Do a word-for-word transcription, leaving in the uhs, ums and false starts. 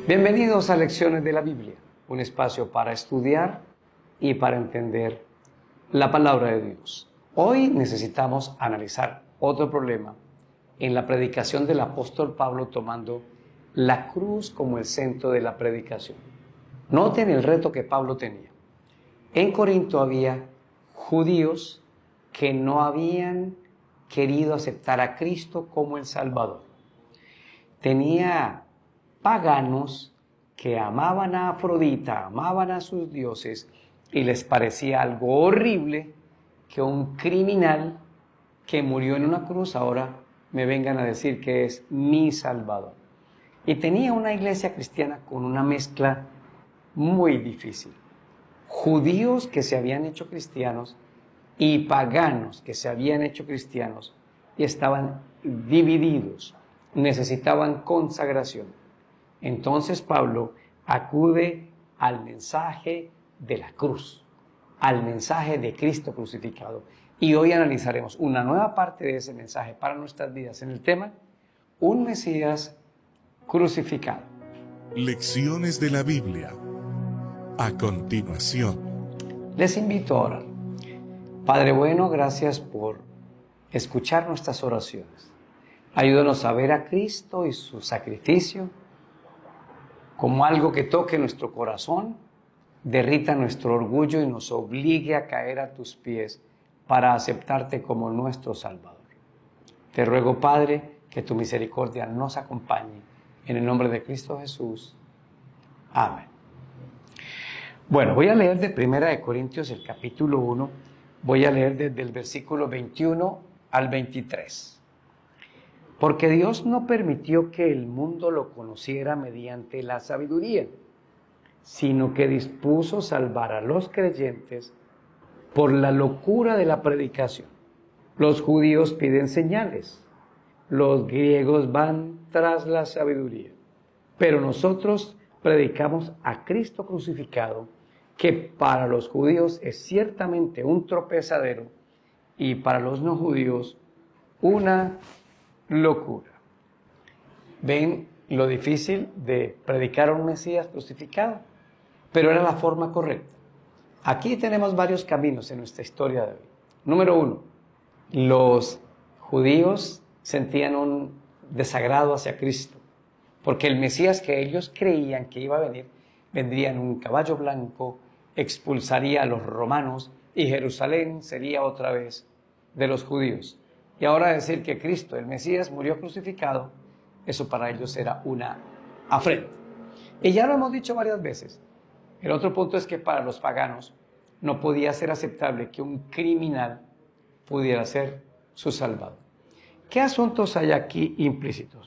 Bienvenidos a Lecciones de la Biblia, un espacio para estudiar y para entender la palabra de Dios. Hoy necesitamos analizar otro problema en la predicación del apóstol Pablo, tomando la cruz como el centro de la predicación. Noten el reto que Pablo tenía. En Corinto había judíos que no habían querido aceptar a Cristo como el Salvador. Tenía paganos que amaban a Afrodita, amaban a sus dioses, y les parecía algo horrible que un criminal que murió en una cruz ahora me vengan a decir que es mi Salvador. Y tenía una iglesia cristiana con una mezcla muy difícil. Judíos que se habían hecho cristianos y paganos que se habían hecho cristianos y estaban divididos, necesitaban consagración. Entonces Pablo acude al mensaje de la cruz, al mensaje de Cristo crucificado. Y hoy analizaremos una nueva parte de ese mensaje para nuestras vidas en el tema Un Mesías crucificado. Lecciones de la Biblia. A continuación. Les invito a orar. Padre bueno, gracias por escuchar nuestras oraciones. Ayúdanos a ver a Cristo y su sacrificio como algo que toque nuestro corazón, derrita nuestro orgullo y nos obligue a caer a tus pies para aceptarte como nuestro Salvador. Te ruego, Padre, que tu misericordia nos acompañe. En el nombre de Cristo Jesús. Amén. Bueno, voy a leer de Primera de Corintios el capítulo uno. Voy a leer desde el versículo veintiuno al veintitrés. Porque Dios no permitió que el mundo lo conociera mediante la sabiduría, sino que dispuso salvar a los creyentes por la locura de la predicación. Los judíos piden señales, los griegos van tras la sabiduría, pero nosotros predicamos a Cristo crucificado, que para los judíos es ciertamente un tropezadero y para los no judíos una locura. ¿Ven lo difícil de predicar a un Mesías crucificado? Pero era la forma correcta. Aquí tenemos varios caminos en nuestra historia de hoy. Número uno, los judíos sentían un desagrado hacia Cristo, porque el Mesías que ellos creían que iba a venir, vendría en un caballo blanco, expulsaría a los romanos y Jerusalén sería otra vez de los judíos. Y ahora decir que Cristo, el Mesías, murió crucificado, eso para ellos era una afrenta. Y ya lo hemos dicho varias veces. El otro punto es que para los paganos no podía ser aceptable que un criminal pudiera ser su salvador. ¿Qué asuntos hay aquí implícitos?